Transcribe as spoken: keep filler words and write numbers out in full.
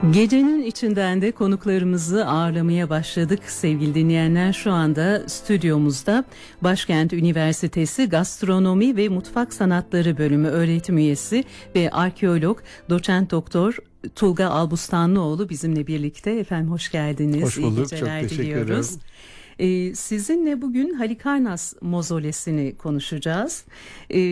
Gecenin içinden de konuklarımızı ağırlamaya başladık sevgili dinleyenler. Şu anda stüdyomuzda Başkent Üniversitesi Gastronomi ve Mutfak Sanatları Bölümü öğretim üyesi ve arkeolog doçent doktor Tulga Albustanlıoğlu bizimle birlikte. Efendim hoş geldiniz. Hoş bulduk, çok teşekkür ederim. Ee, sizinle bugün Halikarnas mozolesini konuşacağız. Ee,